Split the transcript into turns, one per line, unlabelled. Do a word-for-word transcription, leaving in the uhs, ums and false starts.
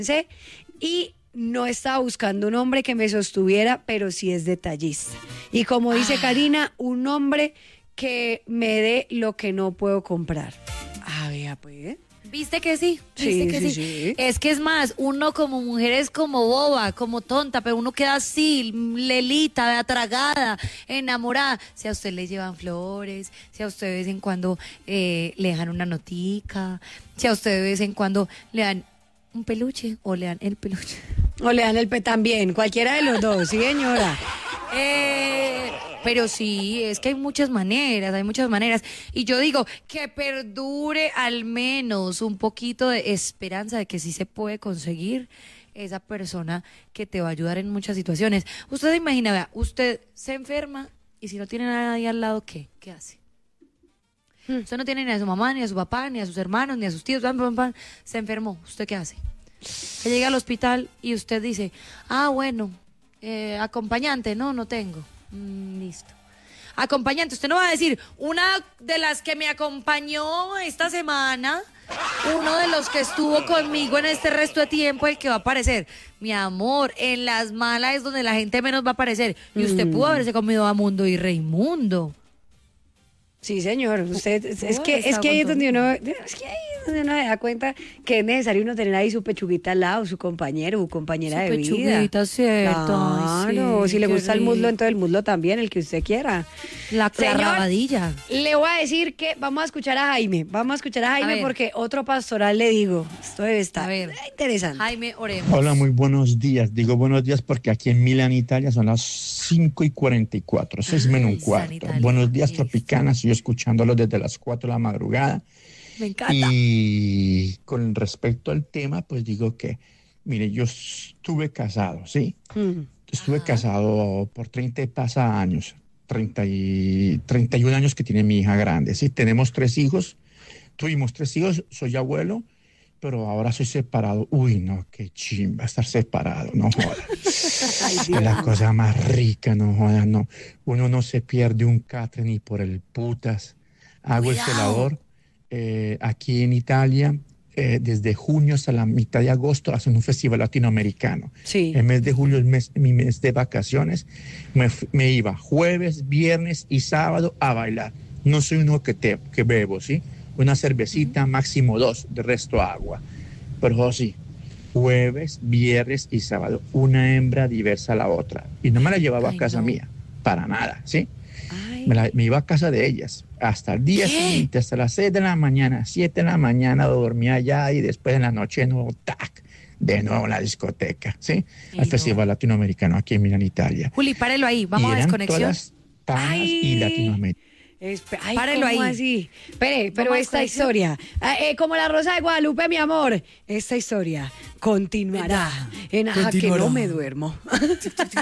y no estaba buscando un hombre que me sostuviera, pero sí es detallista. Y como dice ah. Karina, un hombre que me dé lo que no puedo comprar. Ah, vea, pues.
¿Viste que sí? ¿Viste
Sí,
que
sí,
sí?
sí.
Es que es más, uno como mujer es como boba, como tonta, pero uno queda así, lelita, atragada, enamorada. Si a usted le llevan flores, si a usted de vez en cuando eh, le dejan una notica, si a usted de vez en cuando le dan un peluche o le dan el peluche.
O le dan el pe también, cualquiera de los dos, sí, señora.
Eh, pero sí, es que hay muchas maneras, hay muchas maneras. Y yo digo que perdure al menos un poquito de esperanza de que sí se puede conseguir esa persona que te va a ayudar en muchas situaciones. Usted se imagina, vea, usted se enferma y si no tiene nadie al lado, ¿qué? ¿Qué hace? Hmm. Usted no tiene ni a su mamá, ni a su papá, ni a sus hermanos, ni a sus tíos, pam, pam, pam, se enfermó. ¿Usted qué hace? Que llega al hospital y usted dice, ah, bueno, eh, acompañante, no, no tengo. Mm, listo. Acompañante, usted no va a decir, una de las que me acompañó esta semana, uno de los que estuvo conmigo en este resto de tiempo, el que va a aparecer. Mi amor, en las malas es donde la gente menos va a aparecer. Y usted mm. pudo haberse comido a Mundo y Raimundo.
Sí, señor. Usted es, es que es que ahí es donde uno es que ahí es donde uno se da cuenta que es necesario uno tener ahí su pechuguita al lado, su compañero, su compañera
su
de vida.
Su pechuguita, cierto.
Claro,
sí,
si le gusta
rico.
el muslo, entonces el muslo también, el que usted quiera.
La, la rabadilla.
Le voy a decir que vamos a escuchar a Jaime. Vamos a escuchar a Jaime a porque otro pastoral le digo. Esto debe estar interesante.
Jaime, oremos.
Hola, muy buenos días. Digo buenos días porque aquí en Milán, Italia, son las cinco y cuarenta y cuatro, seis menos un cuarto. Buenos días, Tropicanas. Yo escuchándolo desde las cuatro de la madrugada.
Me encanta.
Y con respecto al tema, pues digo que, mire, yo estuve casado, ¿sí? Mm. Estuve Ajá. casado por treinta pasa años, treinta y, treinta y un años que tiene mi hija grande, ¿sí? Tenemos tres hijos, tuvimos tres hijos, soy abuelo, pero ahora soy separado. Uy, no, qué chimba estar separado, no joda. Es la cosa más rica, no joda, no. Uno no se pierde un catre ni por el putas. Hago Cuidado. el celador eh, aquí en Italia. Eh, desde junio hasta la mitad de agosto hacen un festival latinoamericano.
Sí.
El mes de julio es mes, mi mes de vacaciones. Me, me iba jueves, viernes y sábado a bailar. No soy uno que, te, que bebo, ¿sí? Una cervecita, uh-huh. máximo dos, de resto agua. Pero sí, jueves, viernes y sábado, una hembra diversa a la otra. Y no me la llevaba Ay, a casa no. mía, para nada, ¿sí? Me, la, me iba a casa de ellas hasta el día ¿Qué? siguiente, hasta las seis de la mañana, siete de la mañana dormía allá y después en la noche no, tac, de nuevo en la discoteca, ¿sí? Ay, Al no. Festival Latinoamericano aquí en Milán, Italia.
Juli, párelo ahí, vamos
y
a desconexión.
Todas tanas y Latinoamérica.
Espe Ay, Párelo ahí. Así? Espere, pero
Vamos
esta historia, eh, como la Rosa de Guadalupe, mi amor, esta historia continuará en Aja que no me duermo.